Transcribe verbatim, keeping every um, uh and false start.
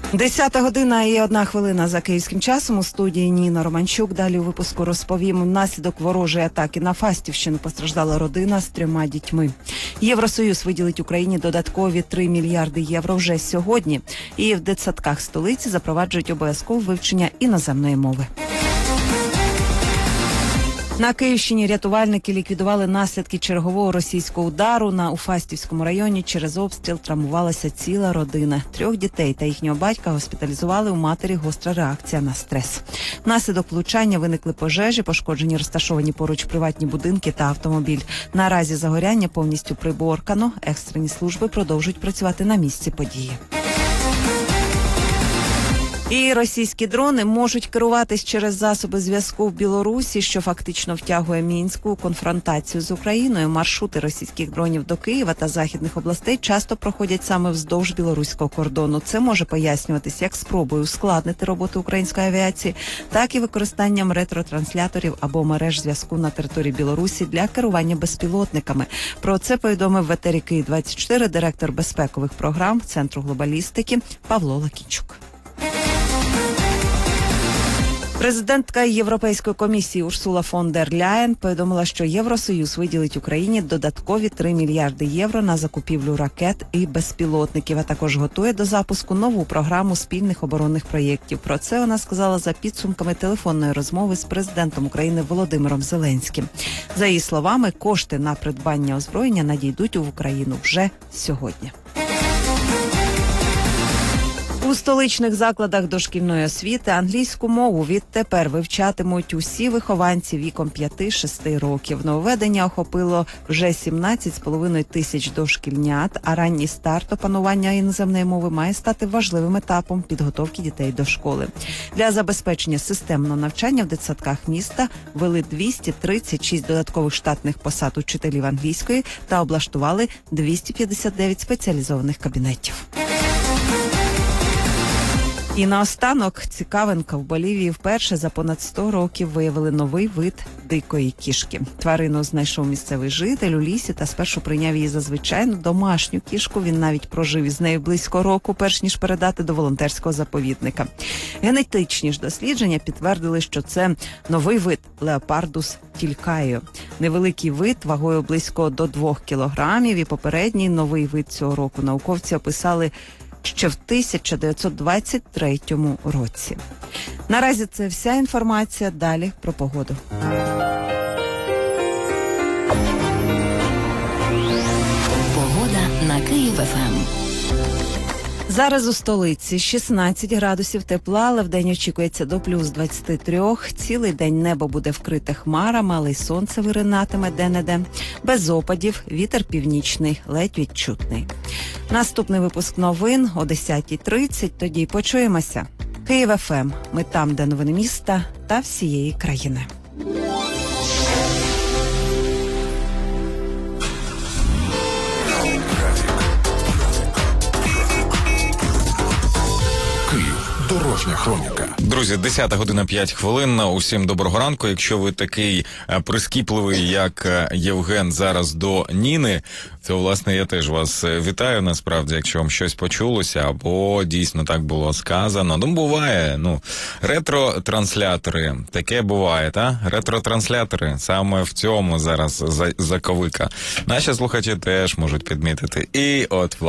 Десята година і одна хвилина за київським часом. У студії Ніна Романчук. Далі у випуску розповім. Внаслідок ворожої атаки на Фастівщину постраждала родина з трьома дітьми. Євросоюз виділить Україні додаткові три мільярди євро вже сьогодні. І в дитсадках столиці запроваджують обов'язкове вивчення іноземної мови. На Київщині рятувальники ліквідували наслідки чергового російського удару. На Уфастівському районі через обстріл травмувалася ціла родина. Трьох дітей та їхнього батька госпіталізували, у матері гостра реакція на стрес. Внаслідок влучання виникли пожежі, пошкоджені розташовані поруч приватні будинки та автомобіль. Наразі загоряння повністю приборкано. Екстрені служби продовжують працювати на місці події. І російські дрони можуть керуватись через засоби зв'язку в Білорусі, що фактично втягує Мінську у конфронтацію з Україною. Маршрути російських дронів до Києва та західних областей часто проходять саме вздовж білоруського кордону. Це може пояснюватись як спробою ускладнити роботу української авіації, так і використанням ретротрансляторів або мереж зв'язку на території Білорусі для керування безпілотниками. Про це повідомив в етері Київ двадцять чотири директор безпекових програм Центру глобалістики Павло Лакійчук. Президентка Європейської комісії Урсула фон дер Ляєн повідомила, що Євросоюз виділить Україні додаткові три мільярди євро на закупівлю ракет і безпілотників, а також готує до запуску нову програму спільних оборонних проєктів. Про це вона сказала за підсумками телефонної розмови з президентом України Володимиром Зеленським. За її словами, кошти на придбання озброєння надійдуть в Україну вже сьогодні. У столичних закладах дошкільної освіти англійську мову відтепер вивчатимуть усі вихованці віком п'яти-шести років. Нововведення охопило вже сімнадцять з половиною тисяч дошкільнят, а ранній старт опанування іноземної мови має стати важливим етапом підготовки дітей до школи. Для забезпечення системного навчання в дитсадках міста ввели двісті тридцять шість додаткових штатних посад учителів англійської та облаштували двісті п'ятдесят дев'ять спеціалізованих кабінетів. І наостанок цікавинка. В Болівії вперше за понад сто років виявили новий вид дикої кішки. Тварину знайшов місцевий житель у лісі та спершу прийняв її за звичайну домашню кішку. Він навіть прожив із нею близько року, перш ніж передати до волонтерського заповідника. Генетичні ж дослідження підтвердили, що це новий вид Leopardus tilcaio. Невеликий вид вагою близько до двох кілограмів, і попередній новий вид цього року науковці описали ще в тисяча дев'ятсот двадцять третьому році. Наразі це вся інформація. Далі про погоду. Погода на Київ-ФМ. Зараз у столиці шістнадцять градусів тепла, але вдень очікується до плюс двадцять три. Цілий день небо буде вкрите хмарами, але й сонце виринатиме де-не-де. Без опадів, вітер північний, ледь відчутний. Наступний випуск новин о десятій тридцять, тоді й почуємося. Київ-ФМ. Ми там, де новини міста та всієї країни. Дорожня хроніка. Друзі, десята година п'ять хвилин. Усім доброго ранку. Якщо ви такий прискіпливий, як Євген зараз до Ніни, то, власне, я теж вас вітаю, насправді, якщо вам щось почулося, або дійсно так було сказано. Ну, буває, ну, ретро-транслятори, таке буває, та? Ретро-транслятори, саме в цьому зараз заковика. Наші слухачі теж можуть підмітити. І от,